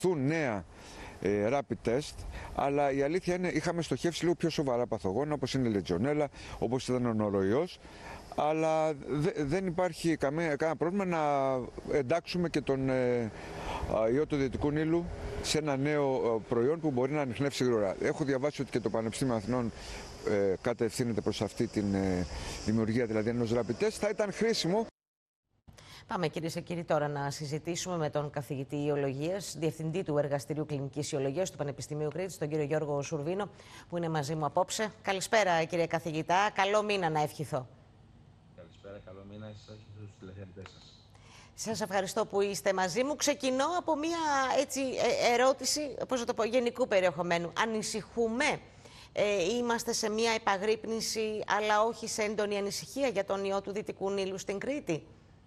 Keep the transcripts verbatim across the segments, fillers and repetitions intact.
νέα ε, rapid test, αλλά η αλήθεια είναι είχαμε στοχεύσει λίγο πιο σοβαρά παθογόνα, όπως είναι η λετζονέλα, όπως ήταν ο νοροϊός, αλλά δε, δεν υπάρχει καμία, κανένα πρόβλημα να εντάξουμε και τον ε, ιό του Δυτικού Νείλου σε ένα νέο προϊόν που μπορεί να ανιχνεύσει γρήγορα. Έχω διαβάσει ότι και το Πανεπιστήμιο Αθηνών ε, κατευθύνεται προς αυτή τη ε, δημιουργία δηλαδή ενός rapid test. Θα ήταν χρήσιμο. Πάμε κυρίες και κύριοι τώρα να συζητήσουμε με τον καθηγητή Ιολογίας, διευθυντή του Εργαστηρίου Κλινικής Ιολογίας του Πανεπιστημίου Κρήτης, τον κύριο Γιώργο Σουρβίνο, που είναι μαζί μου απόψε. Καλησπέρα κύριε καθηγητά, καλό μήνα να ευχηθώ. Καλησπέρα, καλό μήνα εσάς και στους τηλεθεατές σας. Σας ευχαριστώ που είστε μαζί μου. Ξεκινώ από μια έτσι, ερώτηση, πώς θα το πω, γενικού περιεχομένου. Ανησυχούμε, ε, είμαστε σε μια επαγρύπνηση, αλλά όχι σε έντονη ανησυχία για τον ιό του Δυτικού Νείλου στην Κρήτη?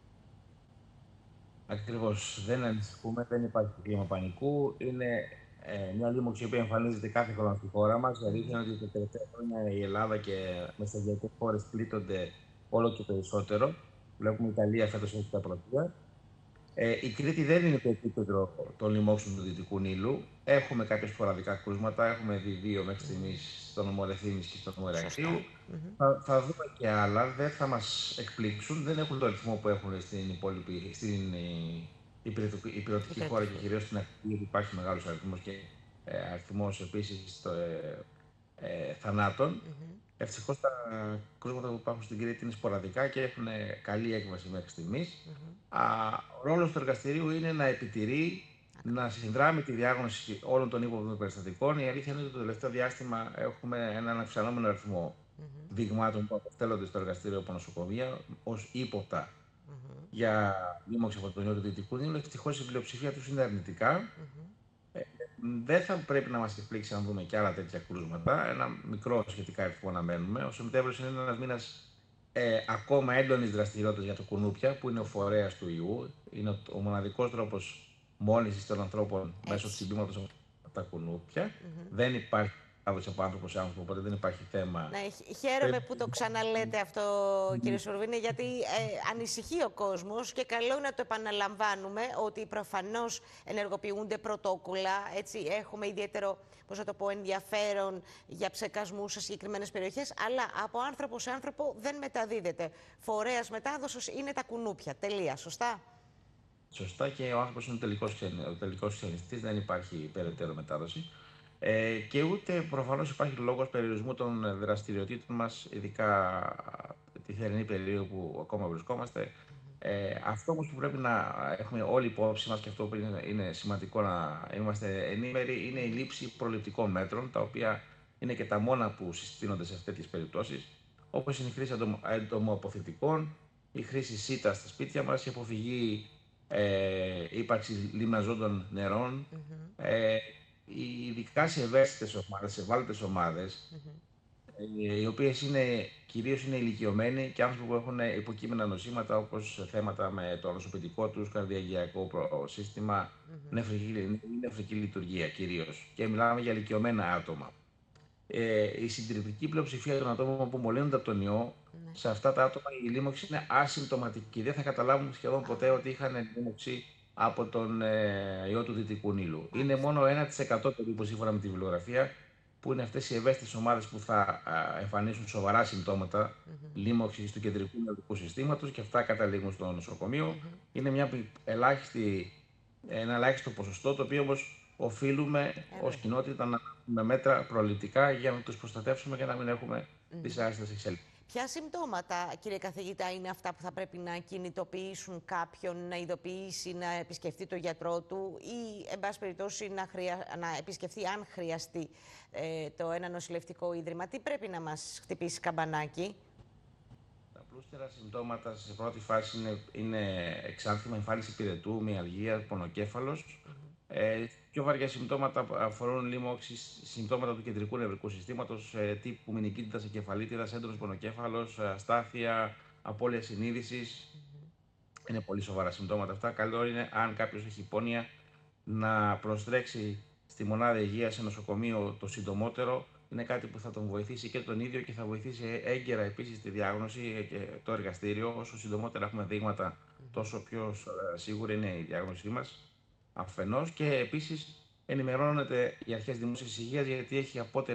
Ακριβώς, δεν ανησυχούμε, δεν υπάρχει κλίμα πανικού. Είναι ε, μια λίμωξη που εμφανίζεται κάθε χρόνο στη χώρα μας. Η αλήθεια είναι ότι τα τελευταία χρόνια η Ελλάδα και μεσογειακές χώρες πλήττονται όλο και περισσότερο. Βλέπουμε η Ιταλία φέτος έχει τα πρωτεία. Ε, η Κρήτη δεν είναι το επίκεντρο των λοιμόξεων του Δυτικού Νείλου. Έχουμε κάποια σποραδικά κρούσματα. Έχουμε δει δύο μέχρι στιγμής στο νομό Ρεθύμνης και στο νομό Ηρακλείου. Mm-hmm. θα, θα δούμε και άλλα. Δεν θα μας εκπλήξουν. Δεν έχουν το αριθμό που έχουν στην υπόλοιπη, στην υπηρετική χώρα και κυρίως στην Ακτή. Υπάρχει μεγάλος αριθμός και ε, αριθμός επίσης το, ε, ε, θανάτων. Mm-hmm. Ευτυχώς τα κρούσματα που υπάρχουν στην Κρήτη είναι σποραδικά και έχουν καλή έκβαση μέχρι στιγμής. Mm-hmm. Ο ρόλος του εργαστηρίου είναι να επιτηρεί, mm-hmm. να συνδράμει τη διάγνωση όλων των ύποπτων περιστατικών. Η αλήθεια είναι ότι το τελευταίο διάστημα έχουμε έναν αυξανόμενο αριθμό mm-hmm. δειγμάτων που αποστέλλονται στο εργαστήριο από νοσοκομεία ως ύποπτα mm-hmm. για λίμωξη από τον ιό του Δυτικού Νείλου. Ευτυχώς η πλειοψηφία τους είναι αρνητικά. Mm-hmm. Ε, δεν θα πρέπει να μας εκπλήξει αν δούμε και άλλα τέτοια κρούσματα. Ένα μικρό σχετικά αριθμό να μένουμε. Ο Σεπτέμβριος είναι ένας μήνας ε, ακόμα έντονης δραστηριότητας για το κουνούπια, που είναι ο φορέας του ιού. Είναι ο, ο μοναδικός τρόπος μόλυνσης των ανθρώπων έτσι. Μέσω τσιμπήματος από τα κουνούπια. Mm-hmm. Δεν υπάρχει άδοση από άνθρωπο σε άνθρωπο, οπότε δεν υπάρχει θέμα. Ναι, χαίρομαι Πρέπει... που το ξαναλέτε αυτό, mm-hmm. κύριε Σουρβίνη, γιατί ε, ανησυχεί ο κόσμος και καλό είναι να το επαναλαμβάνουμε ότι προφανώς ενεργοποιούνται πρωτόκολλα. Έτσι, έχουμε ιδιαίτερο, πώς θα το πω, ενδιαφέρον για ψεκασμούς σε συγκεκριμένες περιοχές, αλλά από άνθρωπο σε άνθρωπο δεν μεταδίδεται. Φορέας μετάδοσης είναι τα κουνούπια. Τελεία. Σωστά. Σωστά, και ο άνθρωπος είναι ο τελικός ξενιστής, δεν υπάρχει περαιτέρω μετάδοση. Ε, και ούτε προφανώς υπάρχει λόγος περιορισμού των δραστηριοτήτων μας, ειδικά τη θερινή περίοδο που ακόμα βρισκόμαστε. Ε, αυτό όμως που πρέπει να έχουμε όλοι υπόψη μας και αυτό που είναι, είναι σημαντικό να είμαστε ενήμεροι είναι η λήψη προληπτικών μέτρων, τα οποία είναι και τα μόνα που συστήνονται σε αυτές τις περιπτώσεις, όπως είναι η χρήση εντομοαποθητικών, η χρήση σίτα στα σπίτια μας, η αποφυγή ε, ύπαρξη λιμναζόντων νερών, mm-hmm. ε, ειδικά σε ευαίσθητες ομάδες, σε ευάλωτες ομάδες, mm-hmm. ε, οι οποίες είναι, κυρίως είναι ηλικιωμένοι και άνθρωποι που έχουν υποκείμενα νοσήματα, όπως θέματα με το νοσοποιητικό τους, καρδιαγγειακό σύστημα, mm-hmm. νεφρική, νεφρική λειτουργία κυρίως. Και μιλάμε για ηλικιωμένα άτομα. Ε, η συντριπτική πλειοψηφία των ατόμων που μολύνονται από τον ιό, mm-hmm. σε αυτά τα άτομα η λίμωξη είναι ασυμπτωματική. Δεν θα καταλάβουν σχεδόν ποτέ ότι είχαν λίμωξη από τον ε, ιό του Δυτικού Νείλου. Mm-hmm. Είναι μόνο ένα τοις εκατό περίπου σύμφωνα με τη βιβλιογραφία που είναι αυτές οι ευαίσθητες ομάδες που θα α, εμφανίσουν σοβαρά συμπτώματα mm-hmm. λίμωξης του κεντρικού νευρικού συστήματος και αυτά καταλήγουν στο νοσοκομείο. Mm-hmm. Είναι μια ελάχιστη, ένα ελάχιστο ποσοστό, το οποίο όμως οφείλουμε mm-hmm. ως κοινότητα να με μέτρα προληπτικά για να τους προστατεύσουμε και να μην έχουμε mm-hmm. δυσάρεστες εξέλιξεις. Ποια συμπτώματα, κύριε καθηγητά, είναι αυτά που θα πρέπει να κινητοποιήσουν κάποιον να ειδοποιήσει, να επισκεφτεί το γιατρό του ή, εν πάση περιπτώσει, να, χρεια... να επισκεφτεί, αν χρειαστεί, ε, το ένα νοσηλευτικό ίδρυμα? Τι πρέπει να μας χτυπήσει καμπανάκι? Τα πλούστερα συμπτώματα σε πρώτη φάση είναι, είναι εξάνθημα, εμφάνιση πυρετού, μυαλγία, πονοκέφαλος. Mm-hmm. Ε, πιο βαριά συμπτώματα αφορούν λίμωξη, συμπτώματα του κεντρικού νευρικού συστήματος, ε, τύπου μηνικίτιδας, εγκεφαλίτιδας, έντονος πονοκέφαλος, αστάθεια, απώλεια συνείδησης. Mm-hmm. Είναι πολύ σοβαρά συμπτώματα αυτά. Καλό είναι, αν κάποιος έχει υπόνοια, να προστρέξει στη μονάδα υγείας σε νοσοκομείο το συντομότερο. Είναι κάτι που θα τον βοηθήσει και τον ίδιο και θα βοηθήσει έγκαιρα επίσης τη διάγνωση και το εργαστήριο. Όσο συντομότερα έχουμε δείγματα, τόσο πιο σίγουρη είναι η διάγνωσή μας. αφενός, και επίσης ενημερώνεται οι αρχές δημόσιας υγείας, γιατί έχει απότερη